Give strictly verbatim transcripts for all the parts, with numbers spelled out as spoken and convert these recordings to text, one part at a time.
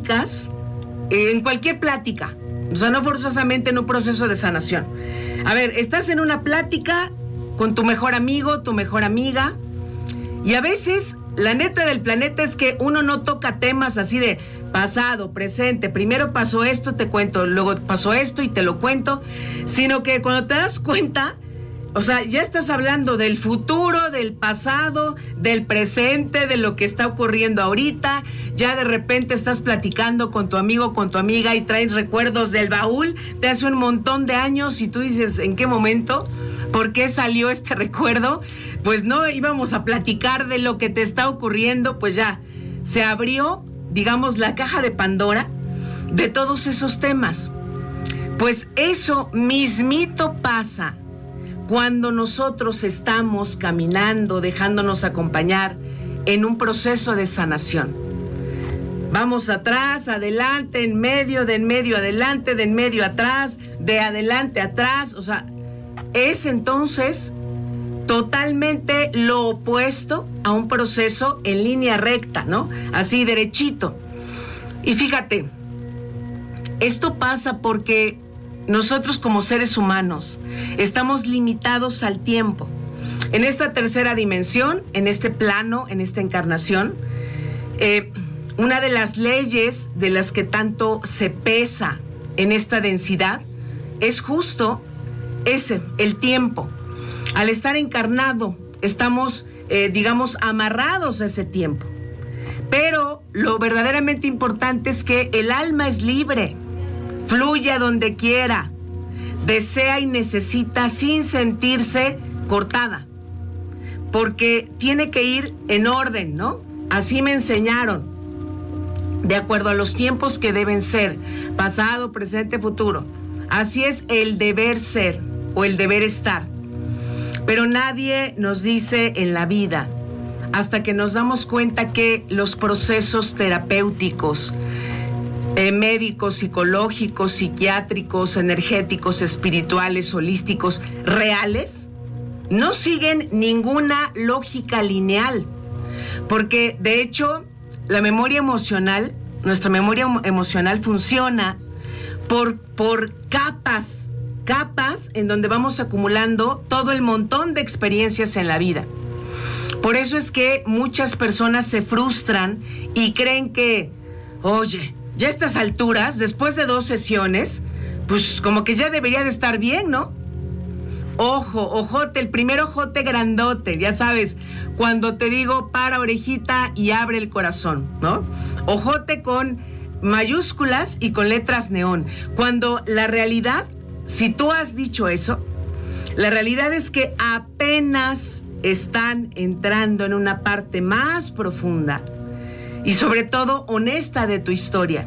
pláticas, eh, en cualquier plática, o sea, no forzosamente en un proceso de sanación. A ver, estás en una plática con tu mejor amigo, tu mejor amiga, y a veces la neta del planeta es que uno no toca temas así de pasado, presente, primero pasó esto, te cuento, luego pasó esto y te lo cuento, sino que cuando te das cuenta, o sea, ya estás hablando del futuro, del pasado, del presente, de lo que está ocurriendo ahorita, ya de repente estás platicando con tu amigo, con tu amiga y traes recuerdos del baúl de hace un montón de años y tú dices, ¿en qué momento? ¿Por qué salió este recuerdo? Pues no íbamos a platicar de lo que te está ocurriendo, pues ya se abrió, digamos, la caja de Pandora de todos esos temas. Pues eso mismito pasa cuando nosotros estamos caminando, dejándonos acompañar en un proceso de sanación. Vamos atrás, adelante, en medio, de en medio, adelante, de en medio, atrás, de adelante, atrás. O sea, es entonces totalmente lo opuesto a un proceso en línea recta, ¿no? Así, derechito. Y fíjate, esto pasa porque nosotros como seres humanos estamos limitados al tiempo. En esta tercera dimensión, en este plano, en esta encarnación, eh, una de las leyes de las que tanto se pesa en esta densidad es justo ese, el tiempo. Al estar encarnado, estamos, eh, digamos, amarrados a ese tiempo. Pero lo verdaderamente importante es que el alma es libre. Fluye a donde quiera, desea y necesita sin sentirse cortada, porque tiene que ir en orden, ¿no? Así me enseñaron, de acuerdo a los tiempos que deben ser, pasado, presente, futuro. Así es el deber ser o el deber estar. Pero nadie nos dice en la vida, hasta que nos damos cuenta que los procesos terapéuticos, Eh, médicos, psicológicos, psiquiátricos, energéticos, espirituales, holísticos, reales, no siguen ninguna lógica lineal, porque de hecho la memoria emocional, nuestra memoria emocional funciona por, por capas, capas en donde vamos acumulando todo el montón de experiencias en la vida. Por eso es que muchas personas se frustran y creen que, oye, ya a estas alturas, después de dos sesiones, pues como que ya debería de estar bien, ¿no? Ojo, ojote, el primer ojote grandote, ya sabes, cuando te digo para orejita y abre el corazón, ¿no? Ojote con mayúsculas y con letras neón. Cuando la realidad, si tú has dicho eso, la realidad es que apenas están entrando en una parte más profunda y sobre todo honesta de tu historia,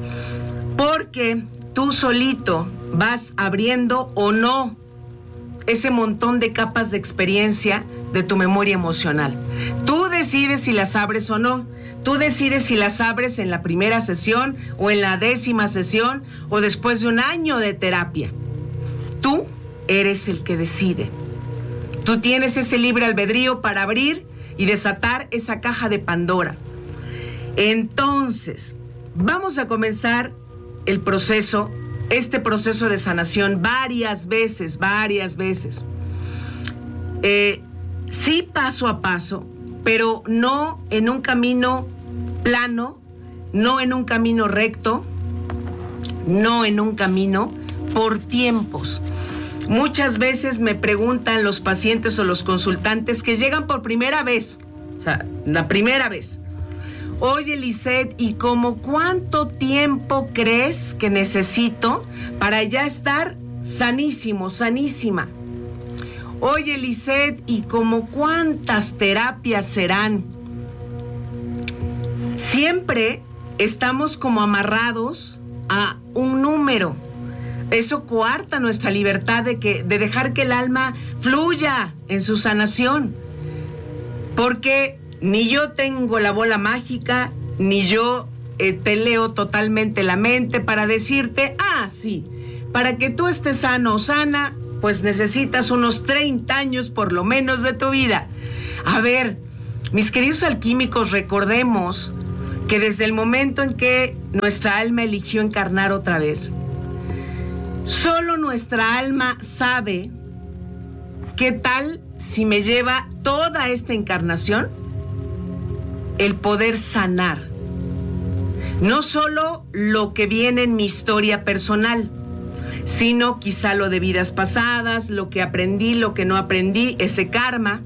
porque tú solito vas abriendo o no ese montón de capas de experiencia de tu memoria emocional. Tú decides si las abres o no, tú decides si las abres en la primera sesión o en la décima sesión o después de un año de terapia. Tú eres el que decide. Tú tienes ese libre albedrío para abrir y desatar esa caja de Pandora. Entonces, vamos a comenzar el proceso, este proceso de sanación varias veces, varias veces. Eh, sí paso a paso, pero no en un camino plano, no en un camino recto, no en un camino por tiempos. Muchas veces me preguntan los pacientes o los consultantes que llegan por primera vez, o sea, la primera vez. Oye, Lisette, ¿y como cuánto tiempo crees que necesito para ya estar sanísimo, sanísima? Oye, Lisette, ¿y como cuántas terapias serán? Siempre estamos como amarrados a un número. Eso coarta nuestra libertad de, que, de dejar que el alma fluya en su sanación. Porque ni yo tengo la bola mágica, ni yo eh, te leo totalmente la mente para decirte, ah, sí, para que tú estés sano o sana, pues necesitas unos treinta años por lo menos de tu vida. A ver, mis queridos alquímicos, recordemos que desde el momento en que nuestra alma eligió encarnar otra vez. Solo nuestra alma sabe qué tal si me lleva toda esta encarnación el poder sanar. No solo lo que viene en mi historia personal, sino quizá lo de vidas pasadas, lo que aprendí, lo que no aprendí, ese karma.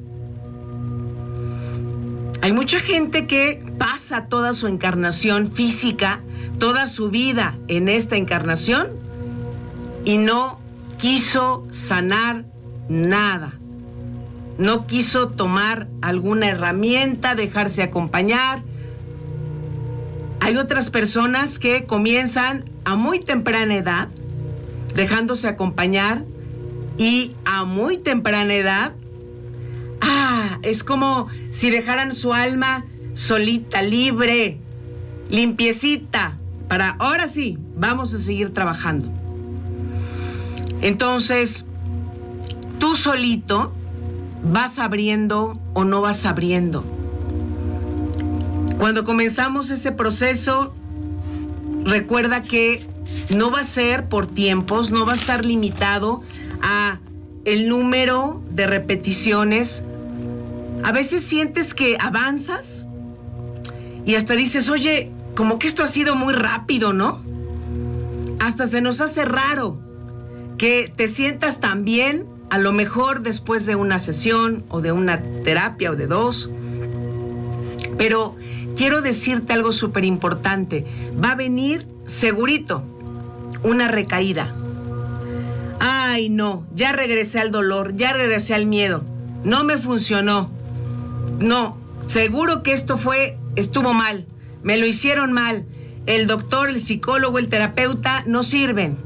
Hay mucha gente que pasa toda su encarnación física, toda su vida en esta encarnación y no quiso sanar nada. No quiso tomar alguna herramienta, dejarse acompañar. Hay otras personas que comienzan a muy temprana edad, dejándose acompañar, y a muy temprana edad, ah, es como si dejaran su alma solita, libre, limpiecita, para ahora sí, vamos a seguir trabajando. Entonces, tú solito vas abriendo o no vas abriendo. Cuando comenzamos ese proceso, recuerda que no va a ser por tiempos, no va a estar limitado a el número de repeticiones. A veces sientes que avanzas y hasta dices, oye, como que esto ha sido muy rápido, ¿no? Hasta se nos hace raro que te sientas tan bien, a lo mejor después de una sesión o de una terapia o de dos. Pero quiero decirte algo súper importante. Va a venir segurito una recaída. Ay, no, ya regresé al dolor, ya regresé al miedo. No me funcionó. No, seguro que esto fue, estuvo mal. Me lo hicieron mal. El doctor, el psicólogo, el terapeuta no sirven.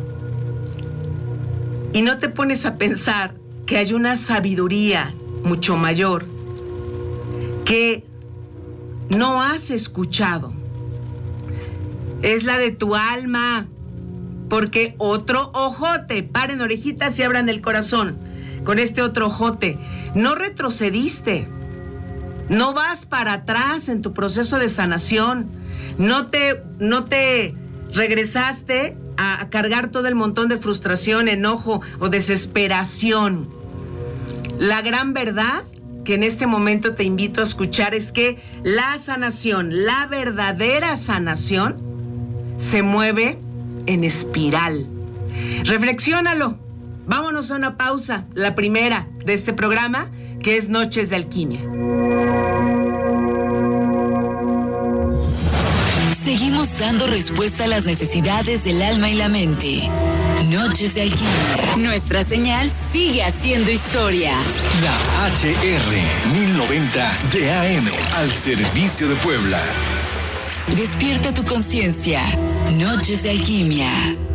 Y no te pones a pensar que hay una sabiduría mucho mayor que no has escuchado. Es la de tu alma. Porque otro ojote, paren orejitas y abran el corazón con este otro ojote. No retrocediste. No vas para atrás en tu proceso de sanación. No te, no te regresaste a, a cargar todo el montón de frustración, enojo o desesperación. La gran verdad que en este momento te invito a escuchar es que la sanación, la verdadera sanación, se mueve en espiral. Reflexiónalo. Vámonos a una pausa, la primera de este programa, que es Noches de Alquimia. Seguimos dando respuesta a las necesidades del alma y la mente. Noches de Alquimia. Nuestra señal sigue haciendo historia. La H R mil noventa de A M al servicio de Puebla. Despierta tu conciencia. Noches de Alquimia.